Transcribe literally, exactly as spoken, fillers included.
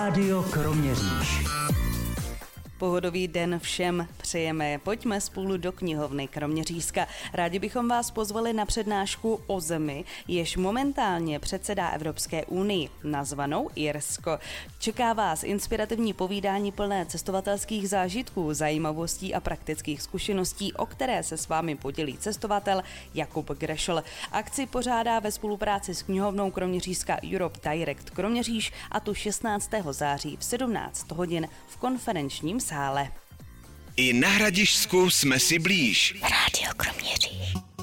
Rádio Kroměříž. Pohodový den všem přejeme. Pojďme spolu do knihovny Kroměřížska. Rádi bychom vás pozvali na přednášku o zemi, jež momentálně předsedá Evropské unii, nazvanou Irsko. Čeká vás inspirativní povídání plné cestovatelských zážitků, zajímavostí a praktických zkušeností, o které se s vámi podělí cestovatel Jakub Grešl. Akci pořádá ve spolupráci s knihovnou Kroměřížska Europe Direct Kroměříž, a tu šestnáctého září v sedmnáct hodin v konferenčním sále. I na Hradišťsku jsme si blíž. Rádio Kroměříž.